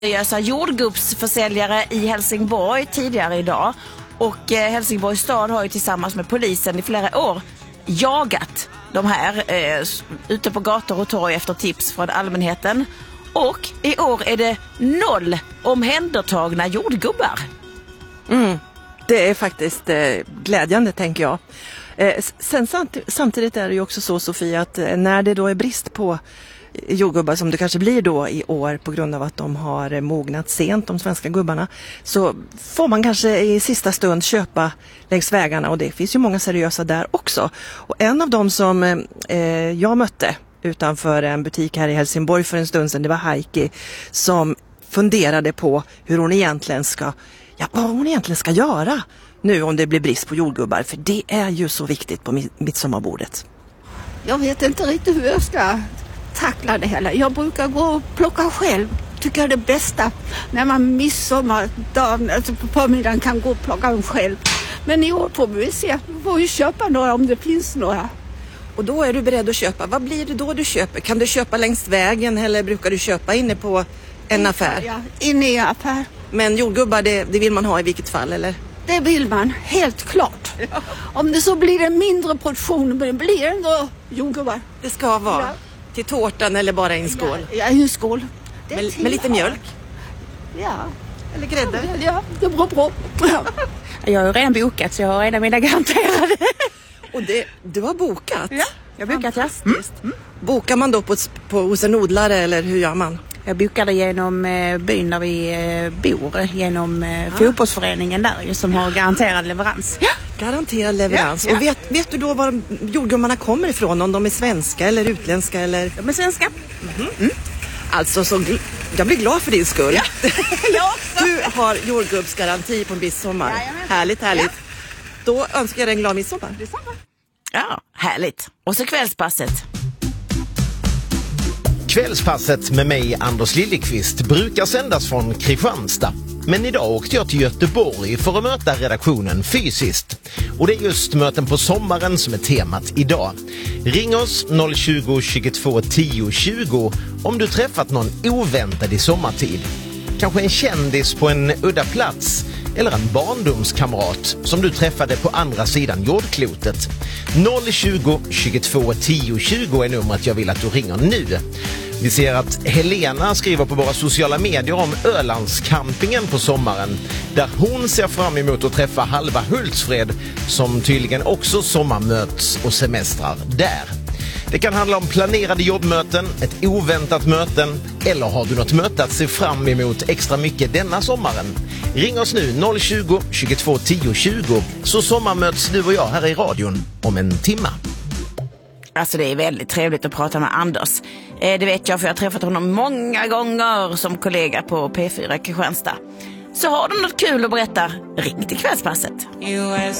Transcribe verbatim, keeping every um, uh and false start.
Seriösa jordgubbsförsäljare i Helsingborg tidigare idag. Och eh, Helsingborgs stad har ju tillsammans med polisen i flera år jagat de här eh, ute på gator och torg efter tips från allmänheten. Och i år är det noll omhändertagna jordgubbar. Mm, det är faktiskt eh, glädjande, tänker jag. Eh, sen samt, samtidigt är det ju också så, Sofia, att eh, när det då är brist på jordgubbar, som det kanske blir då i år på grund av att de har mognat sent, de svenska gubbarna, så får man kanske i sista stund köpa längs vägarna, och det finns ju många seriösa där också. Och en av dem som eh, jag mötte utanför en butik här i Helsingborg för en stund sedan, det var Heikki, som funderade på hur hon egentligen ska, ja, vad hon egentligen ska göra nu om det blir brist på jordgubbar, för det är ju så viktigt på midsommarbordet. Jag vet inte riktigt hur jag ska tackla det hela. Jag brukar gå och plocka själv. Tycker jag det bästa när man midsommardagen, alltså på förmiddagen, kan gå och plocka dem själv. Men i år får vi se. Vi får ju köpa några om det finns några. Och då är du beredd att köpa. Vad blir det då du köper? Kan du köpa längs vägen eller brukar du köpa inne på en affär? Ja, inne i affär. Men jordgubbar, det, det vill man ha i vilket fall, eller? Det vill man, helt klart. Ja. Om det så blir en mindre portion, men det blir ändå jordgubbar. Det ska vara. Ja. Till tårtan eller bara i en skål? Ja, ja, i en skål. Med, med lite mjölk? Ja. Eller grädde? Ja, det beror på. Ja. Jag har ju redan bokat, så jag har redan mina garanterade. Och det, du har bokat? Ja, jag har bokat. Fantastiskt. Mm. Bokar man då på, på, hos en odlare, eller hur gör man? Jag bokade genom eh, byn där vi eh, bor, genom eh, ah. fotbollsföreningen där som har garanterad leverans. Ja. Garanterad leverans. Ja, ja. Och vet, vet du då var jordgubbarna kommer ifrån? Om de är svenska eller utländska? Eller? De är svenska. Mm-hmm. Mm. Alltså, så gl- jag blir glad för din skull. Ja. Jag du har jordgubbsgaranti på midsommar. Ja, härligt, härligt. Ja. Då önskar jag dig en glad midsommar. Detsamma. Ja, härligt. Och så kvällspasset. Kvällspasset med mig, Anders Liljeqvist, brukar sändas från Kristianstad. Men idag åkte jag till Göteborg för att möta redaktionen fysiskt. Och det är just möten på sommaren som är temat idag. Ring oss noll tjugo, tjugotvå, tio, tjugo om du träffat någon oväntad i sommartid. Kanske en kändis på en udda plats eller en barndomskamrat som du träffade på andra sidan jordklotet. noll tjugo, tjugotvå, tio, tjugo är numret jag vill att du ringer nu. Vi ser att Helena skriver på våra sociala medier om Ölandscampingen på sommaren, där hon ser fram emot att träffa Halva Hultsfred som tydligen också sommarmöts och semestrar där. Det kan handla om planerade jobbmöten, ett oväntat möten, eller har du något möte att se fram emot extra mycket denna sommaren? Ring oss nu noll tjugo, tjugotvå, tio, tjugo så sommarmöts du och jag här i radion om en timma. Alltså det är väldigt trevligt att prata med Anders. Eh, det vet jag, för jag har träffat honom många gånger som kollega på P fyra Kristianstad. Så har de något kul att berätta, ring till kvällspasset.